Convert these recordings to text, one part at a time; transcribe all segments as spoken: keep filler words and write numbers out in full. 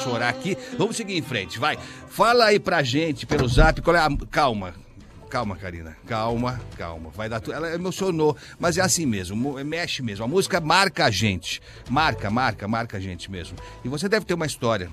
chorar aqui. Vamos seguir em frente, vai. Fala aí pra gente pelo zap, qual é a... Calma. Calma, Karina, calma, calma, vai dar tudo. Ela emocionou, mas é assim mesmo, mexe mesmo. A música marca a gente, marca, marca, marca a gente mesmo. E você deve ter uma história,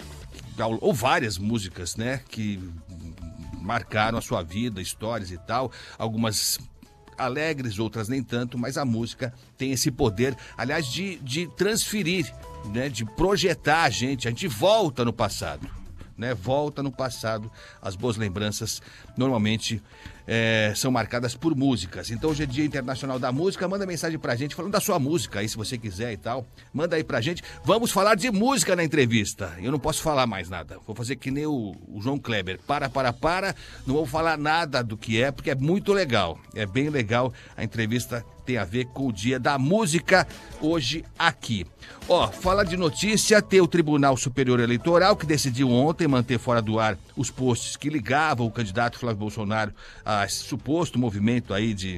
ou várias músicas, né, que marcaram a sua vida, histórias e tal. Algumas alegres, outras nem tanto, mas a música tem esse poder, aliás, de, de transferir, né, de projetar a gente. A gente volta no passado. Né, volta no passado, as boas lembranças normalmente é, são marcadas por músicas. Então hoje é Dia Internacional da Música, manda mensagem pra gente falando da sua música aí, se você quiser e tal, manda aí pra gente. Vamos falar de música na entrevista. Eu não posso falar mais nada, vou fazer que nem o, o João Kleber, para, para, para, não vou falar nada do que é, porque é muito legal, é bem legal. A entrevista tem a ver com o Dia da Música hoje aqui. Ó, fala de notícia, tem o Tribunal Superior Eleitoral que decidiu ontem manter fora do ar os posts que ligavam o candidato Flávio Bolsonaro a esse suposto movimento aí de,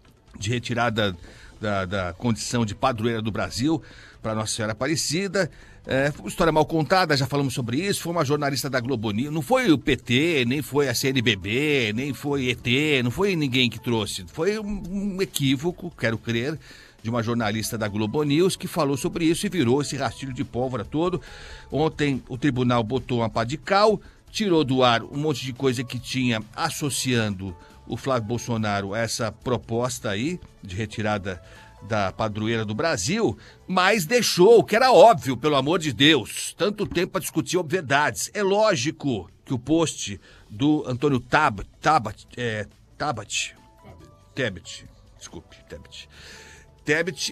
de retirada da, da condição de padroeira do Brasil para Nossa Senhora Aparecida. É, foi uma história mal contada, já falamos sobre isso, foi uma jornalista da Globo News, não foi o P T, nem foi a C N B B, nem foi E T, não foi ninguém que trouxe, foi um, um equívoco, quero crer, de uma jornalista da Globo News que falou sobre isso e virou esse rastilho de pólvora todo. Ontem o tribunal botou uma pá de cal, tirou do ar um monte de coisa que tinha associando o Flávio Bolsonaro a essa proposta aí de retirada da padroeira do Brasil, mas deixou, que era óbvio, pelo amor de Deus, tanto tempo para discutir obviedades. É lógico que o post do Antônio Tab, Tabat, é, Tabat, Tebet, desculpe, Tebet, Tebet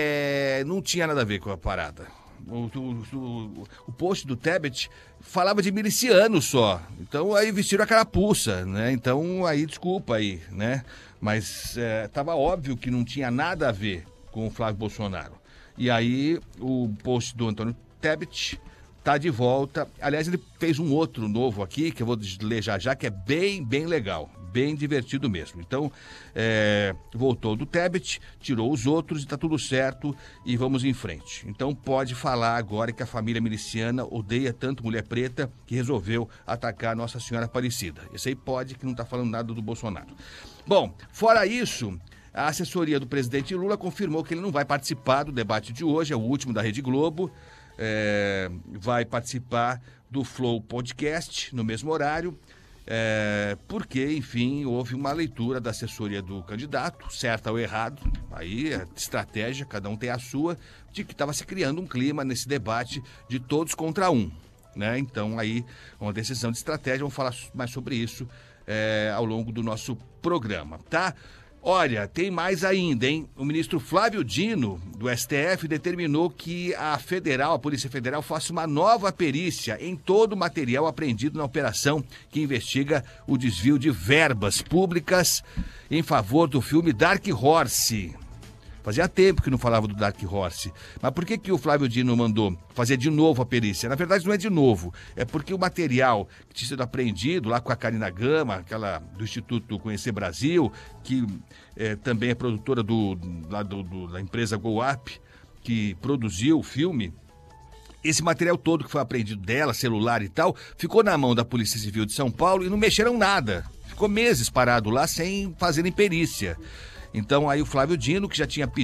é, não tinha nada a ver com a parada. O, o, o, o post do Tebet falava de miliciano só, então aí vestiram a carapuça, né? Então aí desculpa aí, né? Mas estava é, óbvio que não tinha nada a ver com o Flávio Bolsonaro. E aí o post do Antônio Tebet tá de volta. Aliás, ele fez um outro novo aqui, que eu vou ler já já, que é bem, bem legal, bem divertido mesmo. Então, é, voltou do Tebet, tirou os outros e tá tudo certo e vamos em frente. Então pode falar agora que a família miliciana odeia tanto mulher preta que resolveu atacar Nossa Senhora Aparecida. Esse aí pode, que não tá falando nada do Bolsonaro. Bom, fora isso, a assessoria do presidente Lula confirmou que ele não vai participar do debate de hoje, é o último da Rede Globo, é, vai participar do Flow Podcast no mesmo horário, é, porque, enfim, houve uma leitura da assessoria do candidato, certa ou errado, aí é estratégia, cada um tem a sua, de que estava se criando um clima nesse debate de todos contra um, né? Então aí, uma decisão de estratégia, vamos falar mais sobre isso É, ao longo do nosso programa, tá? Olha, tem mais ainda, hein? O ministro Flávio Dino, do S T F, determinou que a Federal, a Polícia Federal, faça uma nova perícia em todo o material apreendido na operação que investiga o desvio de verbas públicas em favor do filme Dark Horse. Fazia tempo que não falava do Dark Horse. Mas por que que o Flávio Dino mandou fazer de novo a perícia? Na verdade, não é de novo. É porque o material que tinha sido apreendido lá com a Karina Gama, aquela do Instituto Conhecer Brasil, que é, também é produtora do, lá do, do, da empresa GoUp, que produziu o filme, esse material todo que foi apreendido dela, celular e tal, ficou na mão da Polícia Civil de São Paulo e não mexeram nada. Ficou meses parado lá sem fazerem perícia. Então aí o Flávio Dino, que já tinha pedido